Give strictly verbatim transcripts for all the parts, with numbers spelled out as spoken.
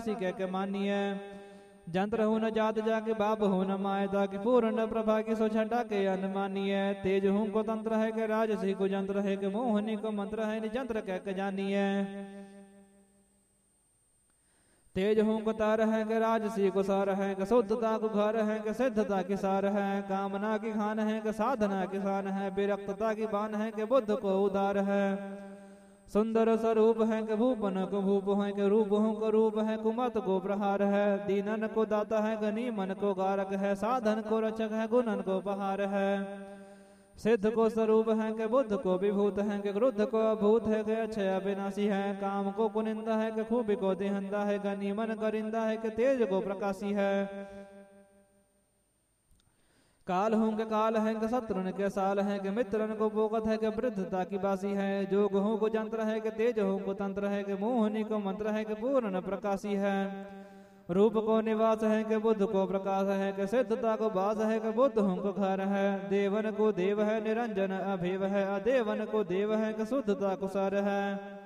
कह के मानिए। जंत्र हूँ न जात जाके बाप हूँ न मायता की पूर्ण प्रभा की सो छटा के अनुमानिए। तेज हूँ को तंत्र है के राजसी को जंत्र है के मोहनी को मंत्र है निजंत्र कह के जानिए। तेज हूँ को तार है के राजसी को सार है के शुद्धता को घर है के सिद्धता की सार है। कामना की खान है के साधना की शान है। विरक्तता की बान है के बुद्ध को उदार है। सुंदर स्वरूप है के भूपन को भूप है के रूप हूँ को रूप है कुमत को प्रहार है। दीनन को दाता है गनी मन को गारक है। साधन को रचक है गुणन को पहार है। सिद्ध को स्वरूप है के बुद्ध को विभूत है के क्रुद्ध को अभूत है के अक्षय अविनाशी है। काम को कुनिंदा है के खूबी को देहंदा है। गनी मन करिंदा है के तेज को प्रकाशी है। काल हूँ के काल है के शत्रुन के साल है के मित्रन को बोकत है के वृद्धता की बासी है। जोग हूँ को जंत्र है के तेज हूँ को तंत्र है के मोहनी को मंत्र है के पूर्ण प्रकाशी है। रूप को निवास है के बुद्ध को प्रकाश है के सिद्धता को बास है के बुद्ध हूँ को घर है। देवन को देव है निरंजन अभिव है। अदेवन को देव है के शुद्धता को सर है।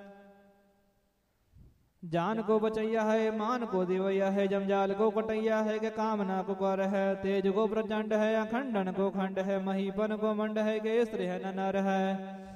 जान को बचैया है मान को दिवैया है। जमजाल को कटैया है के कामना को कर है। तेज को प्रचंड है अखंडन को खंड है। महीपन को मंड है के स्त्री है न नर है।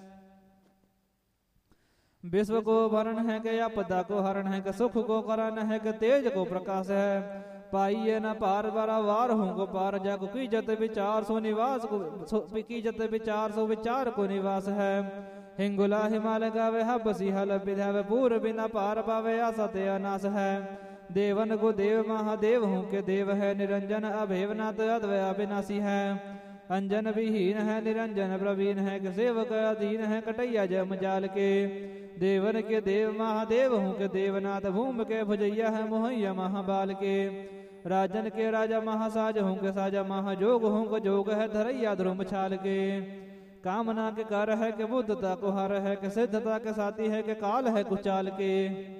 विश्व को भरण है के आपदा को हरण है के सुख को करण है के तेज को प्रकाश है। पाइये न पार बरावार हूँ को पार जग की जत विचार सो निवास को की जत विचार सो विचार को निवास है। हिंगुला हिमालय गावे हबसी हल विधावे पूर बिना पार पावे असत्य अनाश है। देवन को देव महादेव हूँ के देव है। निरंजन अभेवनाथ अद्वय अविनाशी है। अंजन विहीन है निरंजन प्रवीण है के सेवक अधीन है कटैया जम जाल के। देवन के देव महादेव हूँ के देवनाथ भूम के भुजैया है मोहैया महाबाल के। राजन के राजा महासाज हूँ के साजा महाजोग हूँ के जोग है धरैया ध्रुम छाल के। कामना के कर है के बुद्धता को हर है के सिद्धता के साथी है के काल है कुचाल के।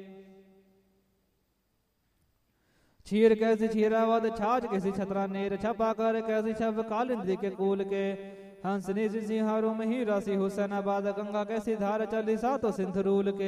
छीर कैसी छीरावत छाछ कैसी छतरा नेर छपा कर कैसी छप कालिंदी के कूल के। हंसनी सी सिंहारू में ही राशि हुसैनाबाद गंगा कैसी धार चली सातो सिंधरूल के।